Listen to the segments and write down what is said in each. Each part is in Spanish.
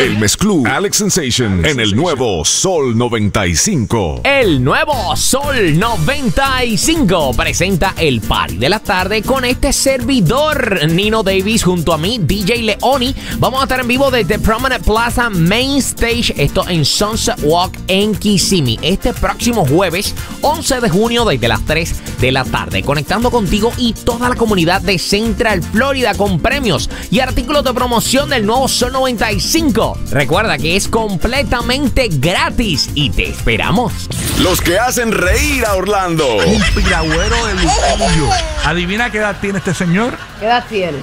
El mezclú Alex Sensation en el nuevo Sol 95. El nuevo Sol 95 presenta el party de la tarde con este servidor, Nino Davis, junto a mí, DJ Leoni. Vamos a estar en vivo desde Promenade Plaza Main Stage, esto en Sunset Walk en Kissimmee, este próximo jueves 11 de junio desde las 3 de la tarde, conectando contigo y toda la comunidad de Central Florida con premios y artículos de promoción del nuevo Sol 95. Recuerda que es completamente gratis y te esperamos. Los que hacen reír a Orlando. Un piragüero de Luquillo. Adivina qué edad tiene este señor. ¿Qué edad tiene?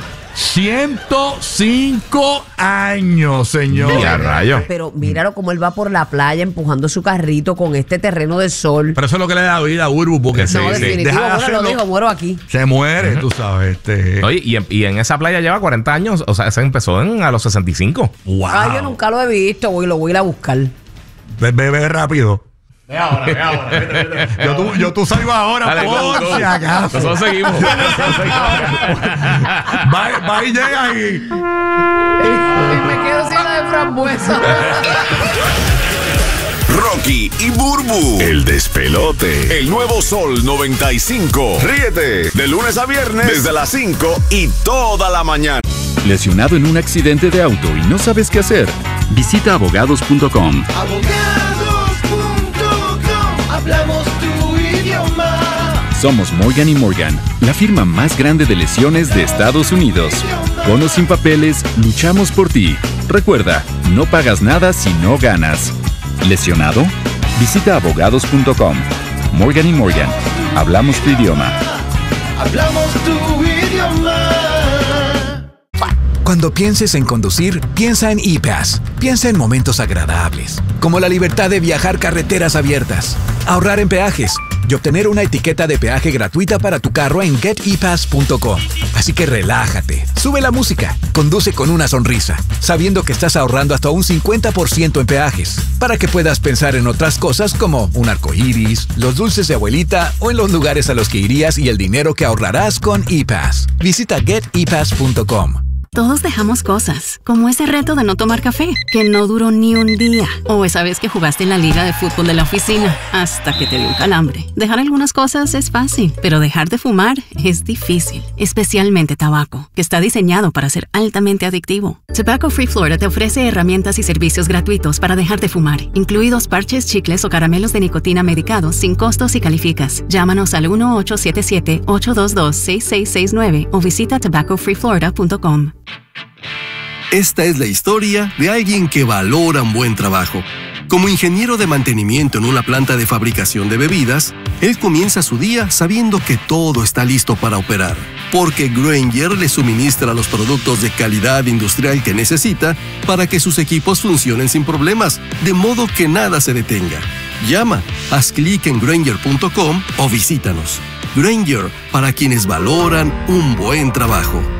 105 años, señor. Mira, rayo. Pero míralo como él va por la playa empujando su carrito con este terreno de sol. Pero eso es lo que le da vida a Urbu, porque No, definitivo, deja de bueno, lo hacerlo, dijo, muero aquí. se muere, tú sabes. Oye, y en esa playa lleva 40 años. O sea, se empezó a los 65. Wow. Ay, yo nunca lo he visto, lo voy a ir a buscar. Ve rápido. Ve ahora. Yo tú salgo ahora, Dale, por go. si acaso. Nosotros seguimos. Va y llega ahí. Me quedo sin la de frambuesa. Rocky y Burbu. El despelote. El nuevo Sol 95. Ríete de lunes a viernes desde las 5 y toda la mañana. ¿Lesionado en un accidente de auto y no sabes qué hacer? Visita abogados.com. Hablamos tu idioma. Somos Morgan & Morgan, la firma más grande de lesiones de Estados Unidos. Con o sin papeles, luchamos por ti. Recuerda, no pagas nada si no ganas. ¿Lesionado? Visita abogados.com. Morgan & Morgan, hablamos tu idioma. Hablamos tu idioma. Cuando pienses en conducir, piensa en ePass. Piensa en momentos agradables, como la libertad de viajar carreteras abiertas, ahorrar en peajes y obtener una etiqueta de peaje gratuita para tu carro en getepass.com. Así que relájate, sube la música, conduce con una sonrisa, sabiendo que estás ahorrando hasta un 50% en peajes, para que puedas pensar en otras cosas como un arcoíris, los dulces de abuelita o en los lugares a los que irías y el dinero que ahorrarás con ePass. Visita getepass.com. Todos dejamos cosas, como ese reto de no tomar café, que no duró ni un día. O esa vez que jugaste en la liga de fútbol de la oficina, hasta que te dio un calambre. Dejar algunas cosas es fácil, pero dejar de fumar es difícil. Especialmente tabaco, que está diseñado para ser altamente adictivo. Tobacco Free Florida te ofrece herramientas y servicios gratuitos para dejar de fumar, incluidos parches, chicles o caramelos de nicotina medicados sin costos si calificas. Llámanos al 1-877-822-6669 o visita tobaccofreeflorida.com. Esta es la historia de alguien que valora un buen trabajo. Como ingeniero de mantenimiento en una planta de fabricación de bebidas, él comienza su día sabiendo que todo está listo para operar, porque Grainger le suministra los productos de calidad industrial que necesita para que sus equipos funcionen sin problemas, de modo que nada se detenga. Llama, haz clic en Grainger.com o visítanos. Grainger, para quienes valoran un buen trabajo.